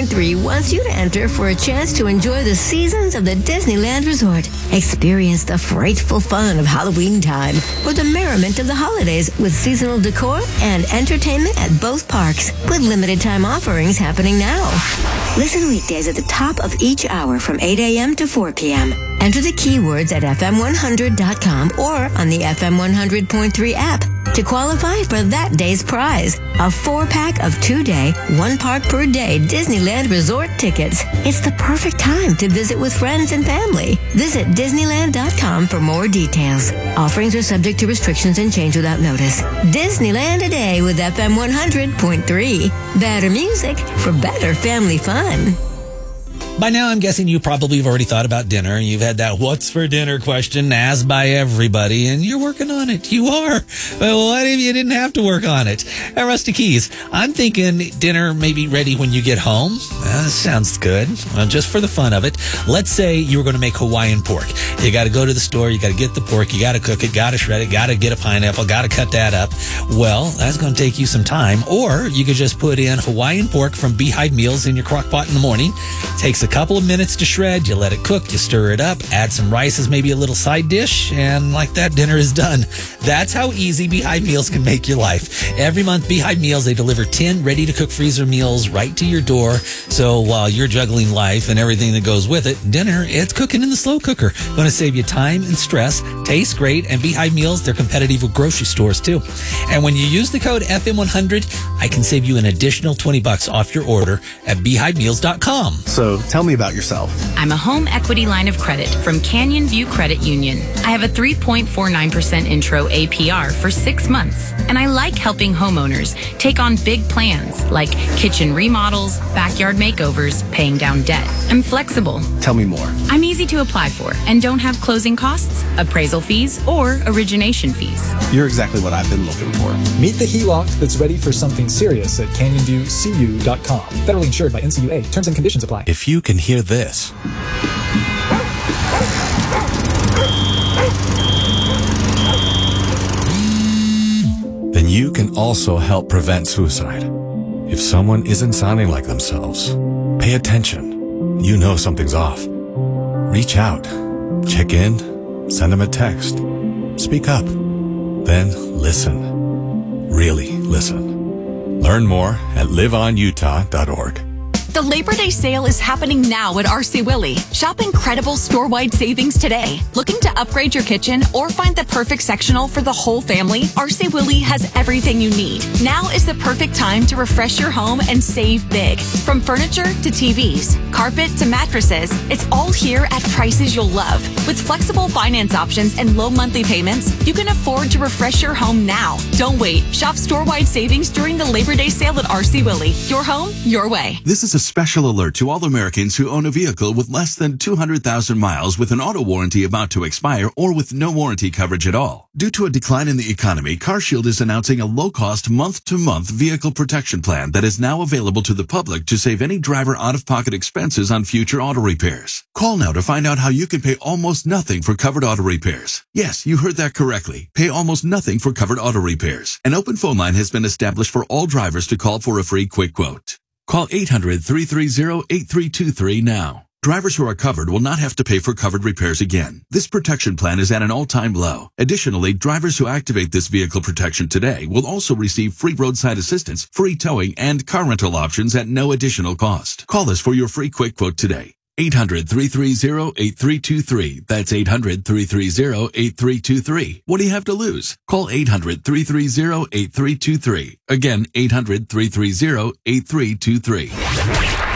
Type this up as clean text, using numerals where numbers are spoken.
100.3 wants you to enter for a chance to enjoy the seasons of the Disneyland Resort. Experience the frightful fun of Halloween time or the merriment of the holidays with seasonal decor and entertainment at both parks with limited time offerings happening now. Listen weekdays at the top of each hour from 8 a.m. to 4 p.m. Enter the keywords at fm100.com or on the FM 100.3 app to qualify for that day's prize, a 4-pack of 2-day, 1 park per day Disneyland Resort tickets. It's the perfect time to visit with friends and family. Visit Disneyland.com for more details. Offerings are subject to restrictions and change without notice. Disneyland a day with FM 100.3. Better music for better family fun. By now, I'm guessing you probably have already thought about dinner. You've had that what's for dinner question asked by everybody, and you're working on it. You are. But what if you didn't have to work on it? At Rusty Keys, I'm thinking dinner may be ready when you get home. Sounds good. Just for the fun of it, let's say you were going to make Hawaiian pork. You got to go to the store. You got to get the pork. You got to cook it. Got to shred it. Got to get a pineapple. Got to cut that up. Well, that's going to take you some time. Or you could just put in Hawaiian pork from Beehive Meals in your crock pot in the morning. Takes a couple of minutes to shred. You let it cook. You stir it up. Add some rice as maybe a little side dish. And like that, dinner is done. That's how easy Beehive Meals can make your life. Every month, Beehive Meals, they deliver 10 ready-to-cook freezer meals right to your door. So while you're juggling life and everything that goes with it, dinner, it's cooking in the slow cooker. Going to save you time and stress. Tastes great. And Beehive Meals, they're competitive with grocery stores, too. And when you use the code FM100, I can save you an additional $20 off your order at beehivemeals.com. So tell me about yourself. I'm a home equity line of credit from Canyon View Credit Union. I have a 3.49% intro APR for 6 months, and I like helping homeowners take on big plans like kitchen remodels, backyard makeovers, paying down debt. I'm flexible. Tell me more. I'm easy to apply for and don't have closing costs, appraisal fees, or origination fees. You're exactly what I've been looking for. Meet the HELOC that's ready for something serious at CanyonViewCU.com. Federally insured by NCUA. Terms and conditions apply. If you can hear this, then you can also help prevent suicide. If someone isn't sounding like themselves, pay attention. You know something's off. Reach out, check in, send them a text, speak up, then listen. Really listen. Learn more at liveonutah.org. The Labor Day sale is happening now at RC Willey. Shop incredible store-wide savings today. Looking to upgrade your kitchen or find the perfect sectional for the whole family? RC Willey has everything you need. Now is the perfect time to refresh your home and save big. From furniture to TVs, carpet to mattresses, it's all here at prices you'll love. With flexible finance options and low monthly payments, you can afford to refresh your home now. Don't wait. Shop store-wide savings during the Labor Day sale at RC Willey. Your home, your way. This is a special alert to all Americans who own a vehicle with less than 200,000 miles with an auto warranty about to expire or with no warranty coverage at all. Due to a decline in the economy, CarShield is announcing a low-cost month-to-month vehicle protection plan that is now available to the public to save any driver out-of-pocket expenses on future auto repairs. Call now to find out how you can pay almost nothing for covered auto repairs. Yes, you heard that correctly. Pay almost nothing for covered auto repairs. An open phone line has been established for all drivers to call for a free quick quote. Call 800-330-8323 now. Drivers who are covered will not have to pay for covered repairs again. This protection plan is at an all-time low. Additionally, drivers who activate this vehicle protection today will also receive free roadside assistance, free towing, and car rental options at no additional cost. Call us for your free quick quote today. 800-330-8323. That's 800-330-8323. What do you have to lose? Call 800-330-8323. Again, 800-330-8323.